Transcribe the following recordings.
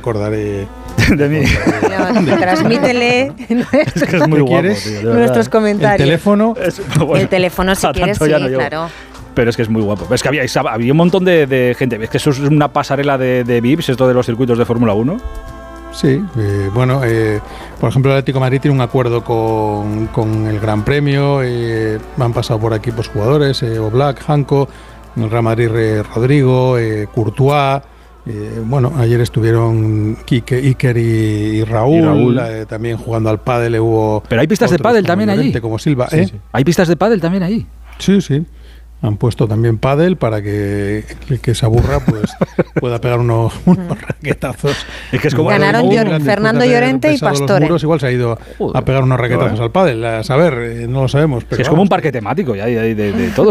acordaré de mí. Transmítele Es que es muy guapo, tío, nuestros comentarios. el teléfono. Bueno, el teléfono, si quieres, sí, claro. Pero es que es muy guapo. Es que había un montón de gente. Es que eso es una pasarela de VIPs, esto de los circuitos de Fórmula 1. Sí, por ejemplo, el Atlético de Madrid tiene un acuerdo con el Gran Premio. Han pasado por aquí pues, jugadores, Oblak, Janko, en el Real Madrid Rodrigo, Courtois. Ayer estuvieron Iker y Raúl. También jugando al pádel. Pero hay pistas de pádel también allí. Como Silva. Sí. ¿Hay pistas de pádel también allí? Sí. Han puesto también pádel para que el que se aburra pues pueda pegar unos raquetazos. Es que es como ganaron Fernando Llorente y Pastore. Igual se ha ido a pegar unos raquetazos al pádel. A saber, no lo sabemos. Pero es como un parque temático ya hay de todo.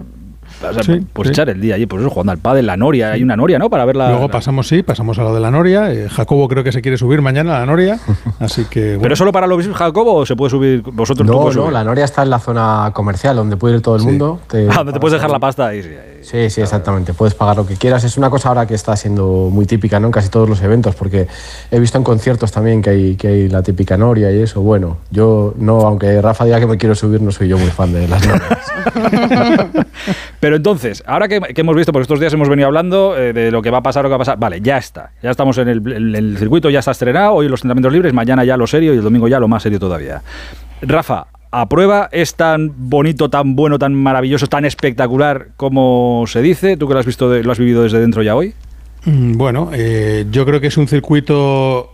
Echar el día allí, por eso jugando al pádel, la Noria, hay una Noria, ¿no? Para verla. Luego pasamos a lo de la Noria. Jacobo creo que se quiere subir mañana a la Noria, así que. Bueno. ¿Pero solo para los Jacobo o se puede subir vosotros? No, la Noria está en la zona comercial donde puede ir todo el mundo. Donde te puedes dejar la pasta ahí. Sí, exactamente. Puedes pagar lo que quieras. Es una cosa ahora que está siendo muy típica, ¿no? En casi todos los eventos, porque he visto en conciertos también que hay la típica Noria y eso. Bueno, yo no, aunque Rafa diga que me quiero subir, no soy yo muy fan de las Norias. Pero entonces, ahora que hemos visto, porque estos días hemos venido hablando de lo que va a pasar, vale, ya está. Ya estamos en el circuito, ya está estrenado, hoy los entrenamientos libres, mañana ya lo serio y el domingo ya lo más serio todavía. Rafa, ¿a prueba es tan bonito, tan bueno, tan maravilloso, tan espectacular como se dice? ¿Tú que lo has visto, lo has vivido desde dentro ya hoy? Bueno, yo creo que es un circuito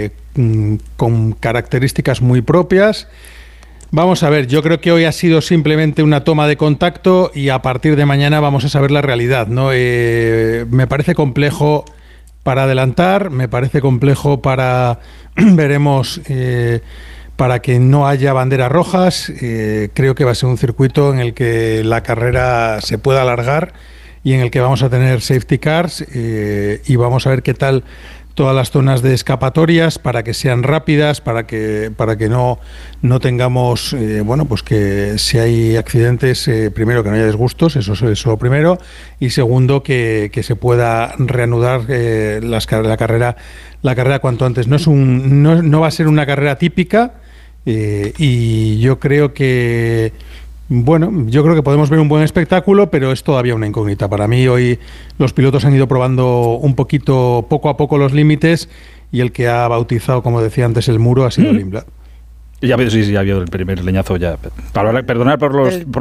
con características muy propias. Vamos a ver, yo creo que hoy ha sido simplemente una toma de contacto y a partir de mañana vamos a saber la realidad, ¿no? Me parece complejo para adelantar, me parece complejo para, veremos, para que no haya banderas rojas. Creo que va a ser un circuito en el que la carrera se pueda alargar y en el que vamos a tener safety cars y vamos a ver qué tal todas las zonas de escapatorias para que sean rápidas, para que no tengamos, pues que si hay accidentes, primero que no haya disgustos, eso es lo primero, y segundo que se pueda reanudar la carrera cuanto antes. No va a ser una carrera típica y yo creo que podemos ver un buen espectáculo, pero es todavía una incógnita. Para mí hoy los pilotos han ido probando un poquito, poco a poco los límites y el que ha bautizado, como decía antes, el muro ha sido Lindblad. Ya ha habido el primer leñazo ya. Perdonar por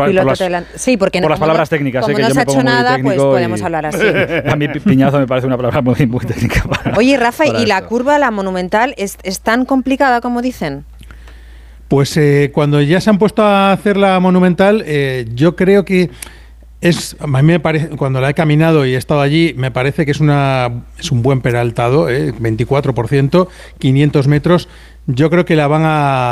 las palabras técnicas. Como no se ha hecho nada, pues podemos hablar así. A mí piñazo me parece una palabra muy técnica. Oye, Rafa, ¿y la curva, la monumental, es tan complicada como dicen? Pues cuando ya se han puesto a hacer la monumental, yo creo que a mí me parece, cuando la he caminado y he estado allí, me parece que es un buen peraltado, 24%, 500 metros. Yo creo que la van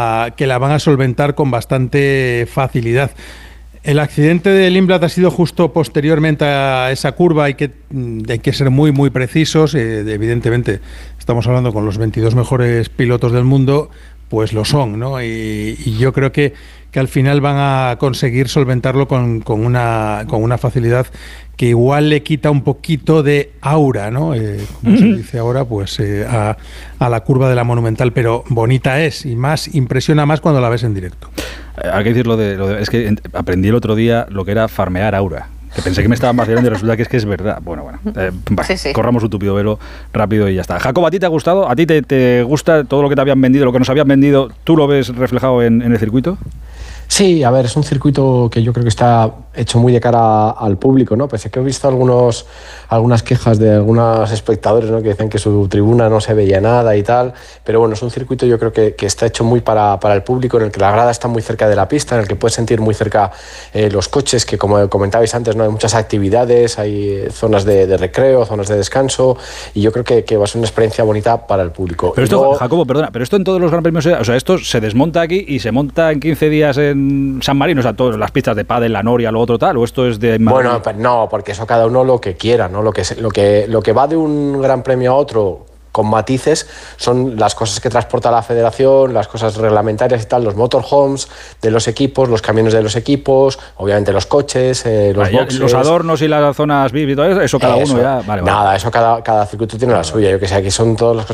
a solventar con bastante facilidad. El accidente de Lindblad ha sido justo posteriormente a esa curva. Hay que ser muy, muy precisos. Evidentemente, estamos hablando con los 22 mejores pilotos del mundo, pues lo son, ¿no? Y yo creo que al final van a conseguir solventarlo con una facilidad que igual le quita un poquito de aura, ¿no? Como se dice ahora, pues a la curva de la monumental, pero bonita es y impresiona más cuando la ves en directo. Hay que decir es que aprendí el otro día lo que era farmear aura. Que pensé que me estaban vacilando y resulta que es verdad. Bueno. Sí. Corramos un tupido velo rápido y ya está. Jacob, ¿a ti te ha gustado? ¿A ti te gusta todo lo que te habían vendido, lo que nos habían vendido? ¿Tú lo ves reflejado en el circuito? Sí, a ver, es un circuito que yo creo que está hecho muy de cara al público, ¿no? Pese a que he visto algunas quejas de algunos espectadores, ¿no? Que dicen que su tribuna no se veía nada y tal, pero bueno, es un circuito yo creo que está hecho muy para el público, en el que la grada está muy cerca de la pista, en el que puedes sentir muy cerca los coches, que como comentabais antes, ¿no? Hay muchas actividades, hay zonas de recreo, zonas de descanso, y yo creo que va a ser una experiencia bonita para el público. Pero esto, luego, Jacobo, perdona, pero esto en todos los Gran Premios, o sea, esto se desmonta aquí y se monta en 15 días en San Marino, o sea, todas las pistas de pádel, la Noria, lo otro tal, o esto es de Madrid. Bueno, no, porque eso cada uno lo que quiera, ¿no? Lo que va de un Gran Premio a otro con matices son las cosas que transporta la federación, las cosas reglamentarias y tal, los motorhomes de los equipos, los camiones de los equipos, obviamente los coches, los boxes, los adornos y las zonas VIP y todo eso cada uno ya. Vale. Nada, eso cada circuito tiene la suya. Yo que sé, aquí son todas las cosas